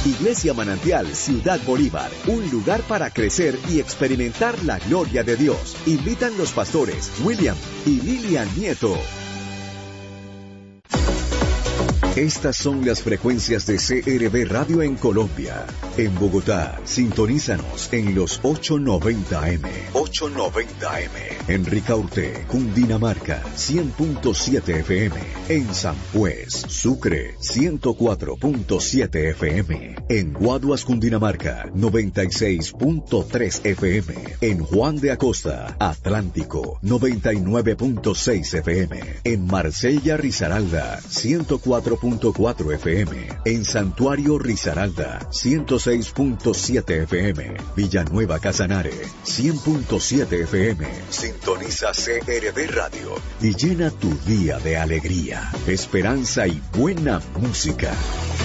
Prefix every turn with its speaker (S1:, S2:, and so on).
S1: Iglesia Manantial Ciudad Bolívar, un lugar para crecer y experimentar la gloria de Dios. Invitan los pastores William y Lilian Nieto. Estas son las frecuencias de CRB Radio en Colombia. En Bogotá, sintonízanos en los 890M. 890M. En Ricaurte, Cundinamarca, 100.7 FM. En San Juez, Sucre, 104.7 FM. En Guaduas, Cundinamarca, 96.3 FM. En Juan de Acosta, Atlántico, 99.6 FM. En Marsella, Risaralda, 104.4 FM. En Santuario Risaralda, 106.7 FM. Villanueva Casanare, 100.7 FM. Sintoniza CRB Radio y llena tu día de alegría, esperanza y buena música.